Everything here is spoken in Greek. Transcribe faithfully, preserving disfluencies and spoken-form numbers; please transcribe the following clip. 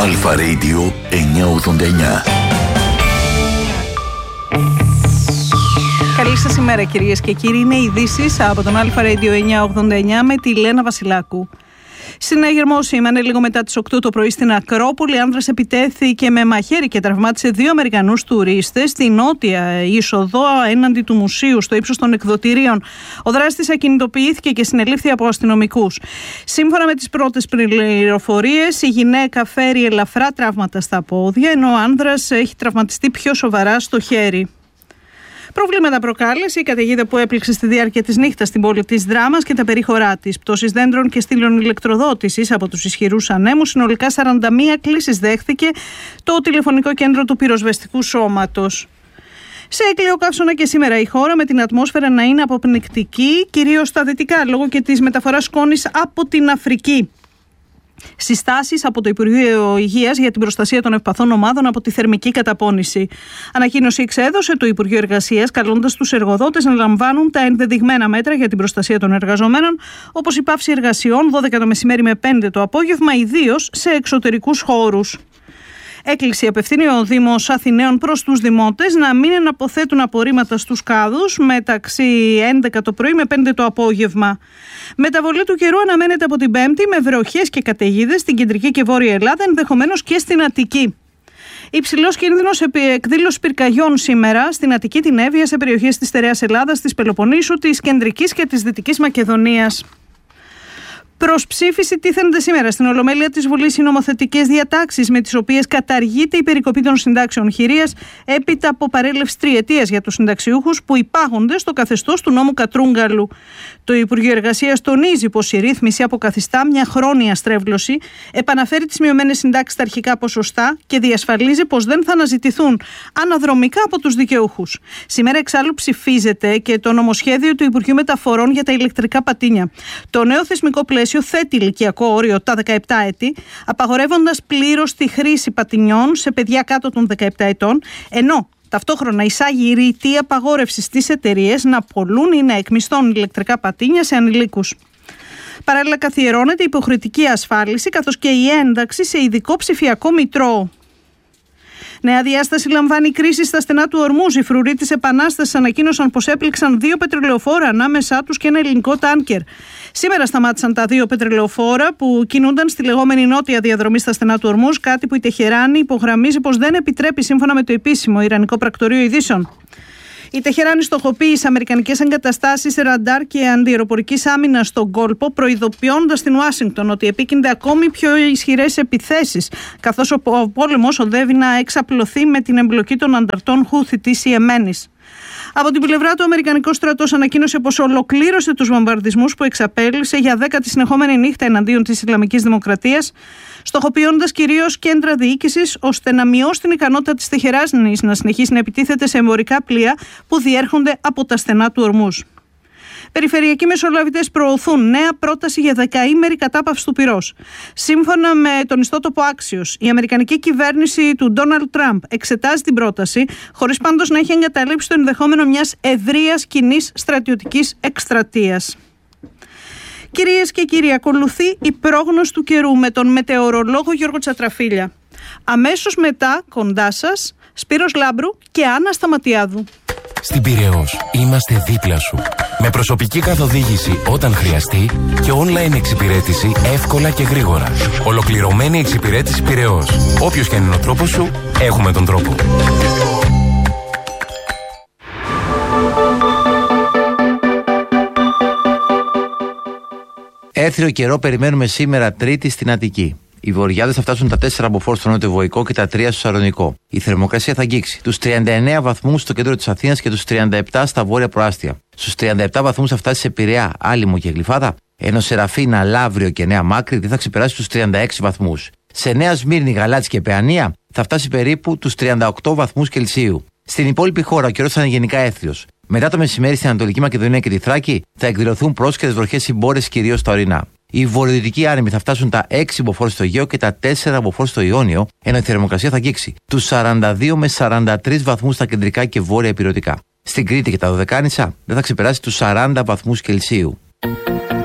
Αλφα Radio εννιακόσια ογδόντα εννιά. Καλή σας ημέρα κυρίες και κύριοι. Είναι ειδήσεις από τον Αλφα Radio εννιακόσια ογδόντα εννιά με τη Λένα Βασιλάκου. Στην Αγερμό σήμανε λίγο μετά τις οκτώ το πρωί στην Ακρόπολη. Άνδρας επιτέθηκε με μαχαίρι και τραυμάτισε δύο Αμερικανούς τουρίστες στη νότια είσοδο έναντι του μουσείου στο ύψος των εκδοτηρίων. Ο δράστης ακινητοποιήθηκε και συνελήφθη από αστυνομικούς. Σύμφωνα με τις πρώτες πληροφορίες, η γυναίκα φέρει ελαφρά τραύματα στα πόδια, ενώ ο άνδρας έχει τραυματιστεί πιο σοβαρά στο χέρι. Προβλήματα προκάλεσε η καταιγίδα που έπληξε στη διάρκεια της νύχτας στην πόλη της Δράμας και τα περίχωρά της. Πτώσεις δέντρων και στήλων ηλεκτροδότησης από τους ισχυρούς ανέμους. Συνολικά σαράντα μία κλήσεις δέχθηκε το τηλεφωνικό κέντρο του πυροσβεστικού σώματος. Σε έκλειο καύσωνα και σήμερα η χώρα, με την ατμόσφαιρα να είναι αποπνικτική, κυρίως στα δυτικά, λόγω και της μεταφοράς σκόνης από την Αφρική. Συστάσεις από το Υπουργείο Υγείας για την προστασία των ευπαθών ομάδων από τη θερμική καταπώνηση. Ανακοίνωση εξέδωσε το Υπουργείο Εργασίας, καλώντας τους εργοδότες να λαμβάνουν τα ενδεδειγμένα μέτρα για την προστασία των εργαζομένων, όπως η πάυση εργασιών δώδεκα το μεσημέρι με πέντε το απόγευμα, ιδίως σε εξωτερικούς χώρους. Έκκληση απευθύνει ο Δήμος Αθηναίων προς τους δημότες να μην αναποθέτουν απορρίμματα στους κάδους μεταξύ έντεκα το πρωί με πέντε το απόγευμα. Μεταβολή του καιρού αναμένεται από την Πέμπτη με βροχές και καταιγίδες στην κεντρική και βόρεια Ελλάδα, ενδεχομένως και στην Αττική. Υψηλός κίνδυνος εκδήλωση πυρκαγιών σήμερα στην Αττική, την Εύβοια, σε περιοχές της Στερεάς Ελλάδας, της Πελοποννήσου, της Κεντρικής και της Δυτικής Μακεδονίας. Προς ψήφιση τίθενται σήμερα στην Ολομέλεια της Βουλής οι νομοθετικές διατάξεις με τις οποίες καταργείται η περικοπή των συντάξεων χειρίας έπειτα από παρέλευση τριετίας για τους συνταξιούχους που υπάγονται στο καθεστώς του νόμου Κατρούγκαλου. Το Υπουργείο Εργασίας τονίζει πως η ρύθμιση αποκαθιστά μια χρόνια στρέβλωση, επαναφέρει τις μειωμένες συντάξεις στα αρχικά ποσοστά και διασφαλίζει πως δεν θα αναζητηθούν αναδρομικά από τους δικαιούχους. Σήμερα εξάλλου ψηφίζεται και το νομοσχέδιο του Υπουργείου Μεταφορών για τα ηλεκτρικά πατίνια. Το νέο θεσμικό πλαίσιο θέτει ηλικιακό όριο τα δεκαεπτά έτη, απαγορεύοντας πλήρως τη χρήση πατινιών σε παιδιά κάτω των δεκαεπτά ετών, ενώ ταυτόχρονα εισάγει ρητή απαγόρευση στις εταιρείες να πωλούν ή να εκμισθώνουν ηλεκτρικά πατίνια σε ανηλίκους. Παράλληλα, καθιερώνεται υποχρεωτική ασφάλιση καθώς και η ένταξη σε ειδικό ψηφιακό μητρό. Νέα διάσταση λαμβάνει η κρίση στα στενά του Ορμούζ. Οι φρουροί της Επανάστασης ανακοίνωσαν πως έπληξαν δύο πετρελαιοφόρα, ανάμεσά τους και ένα ελληνικό τάνκερ. Σήμερα σταμάτησαν τα δύο πετρελαιοφόρα που κινούνταν στη λεγόμενη νότια διαδρομή στα στενά του Ορμούζ, κάτι που η Τεχεράνη υπογραμμίζει πως δεν επιτρέπει σύμφωνα με το επίσημο Ιρανικό Πρακτορείο Ειδήσεων. Η Τεχεράνη στοχοποίησε αμερικανικές εγκαταστάσεις ραντάρ και αντιαεροπορικής άμυνας στον κόλπο, προειδοποιώντας την Ουάσιγκτον ότι επίκυνται ακόμη πιο ισχυρές επιθέσεις, καθώς ο πόλεμος οδεύει να εξαπλωθεί με την εμπλοκή των ανταρτών Χούθη της Ιεμένης. Από την πλευρά του, ο Αμερικανικός στρατός ανακοίνωσε πως ολοκλήρωσε τους βομβαρδισμούς που εξαπέλυσε για δέκατη συνεχόμενη νύχτα εναντίον της Ισλαμικής Δημοκρατίας, στοχοποιώντας κυρίως κέντρα διοίκησης ώστε να μειώσει την ικανότητα της Τεχεράνης να συνεχίσει να επιτίθεται σε εμπορικά πλοία που διέρχονται από τα στενά του Ορμούζ. Περιφερειακοί μεσολαβητές προωθούν νέα πρόταση για δεκαήμερη κατάπαυση του πυρός. Σύμφωνα με τον ιστότοπο Axios, η αμερικανική κυβέρνηση του Ντόναλντ Τραμπ εξετάζει την πρόταση, χωρίς πάντως να έχει εγκαταλείψει το ενδεχόμενο μιας ευρείας κοινής στρατιωτικής εκστρατείας. Κυρίες και κύριοι, ακολουθεί η πρόγνωση του καιρού με τον μετεωρολόγο Γιώργο Τσατραφίλια. Αμέσως μετά, κοντά σας, Σπύρος Λάμπρου και Άννα Σταματιάδου. Στην Πειραιώς είμαστε δίπλα σου. Με προσωπική καθοδήγηση όταν χρειαστεί και online εξυπηρέτηση εύκολα και γρήγορα. Ολοκληρωμένη εξυπηρέτηση Πειραιώς. Όποιος και είναι ο τρόπος σου, έχουμε τον τρόπο. Έθριο καιρό περιμένουμε σήμερα Τρίτη στην Αττική. Οι βορειάδες θα φτάσουν τα τέσσερα μποφόρ στο νοτιοβοϊκό και τα τρία στο Σαλονικό. Η θερμοκρασία θα αγγίξει τους τριάντα εννέα βαθμούς στο κέντρο της Αθήνας και τους τριάντα επτά στα βόρεια προάστια. Στους τριάντα επτά βαθμούς θα φτάσει σε Πειραιά, Άλυμο και Γλυφάδα, ενώ Σεραφίνα, Λαύριο και Νέα Μάκρη δεν θα ξεπεράσει τους τριάντα έξι βαθμούς. Σε Νέα Σμύρνη, Γαλάτσι και Παιανία θα φτάσει περίπου τους τριάντα οκτώ βαθμούς Κελσίου. Στην υπόλοιπη χώρα ο καιρός θα είναι γενικά έθριος. Μετά το μεσημέρι στην Ανατολική Μακεδονία και τη Θράκη θα εκδηλωθούν πρόσχερες βροχές συμπόρες κυρίως στα ορεινά. Οι βορειοδυτικοί άνεμοι θα φτάσουν τα έξι μποφόρ στο Αιγαίο και τα τέσσερα μποφόρ στο Ιόνιο, ενώ η θερμοκρασία θα αγγίξει τους σαράντα δύο με σαράντα τρεις βαθμούς στα κεντρικά και βόρεια ηπειρωτικά. Στην Κρήτη και τα Δωδεκάνησα δεν θα ξεπεράσει τους σαράντα βαθμούς Κελσίου.